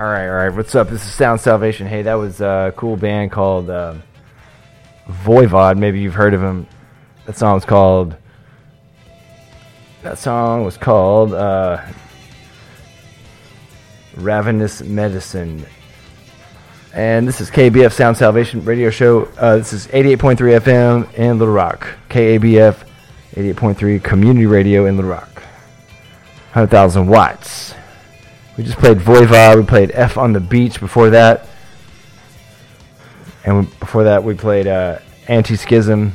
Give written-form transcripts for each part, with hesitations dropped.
All right. What's up? This is Sound Salvation. Hey, that was a cool band called Voivod. Maybe you've heard of them. That song was called Ravenous Medicine. And this is KBF Sound Salvation Radio Show. This is 88.3 FM in Little Rock. KABF 88.3 Community Radio in Little Rock. 100,000 watts. We just played Voivod. We played F on the Beach before that. And before that we played Anti-Schism.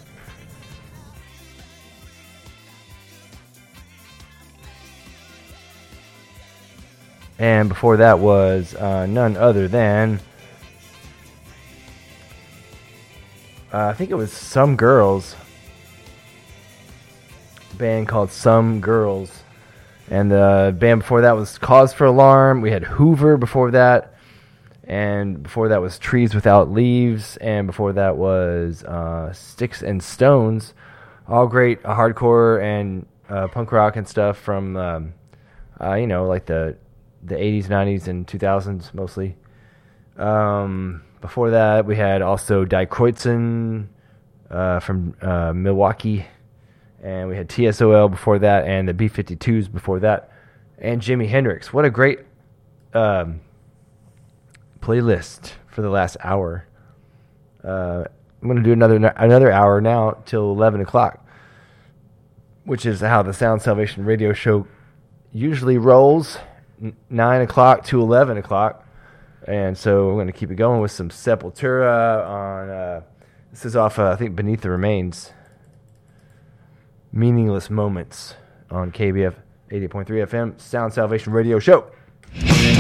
And before that was none other than, I think it was Some Girls. A band called Some Girls. And the band before that was Cause for Alarm. We had Hoover before that. And before that was Trees Without Leaves. And before that was Sticks and Stones. All great hardcore and punk rock and stuff from, like the 80s, 90s, and 2000s mostly. Before that, we had also Die Kreuzen from Milwaukee. And we had TSOL before that, and the B-52s before that. And Jimi Hendrix. What a great playlist for the last hour. I'm going to do another hour now till 11 o'clock, which is how the Sound Salvation Radio Show usually rolls. 9 o'clock to 11 o'clock. And so we're going to keep it going with some Sepultura on, this is off, I think, Beneath the Remains. Meaningless Moments on KBF 88.3 FM, Sound Salvation Radio Show.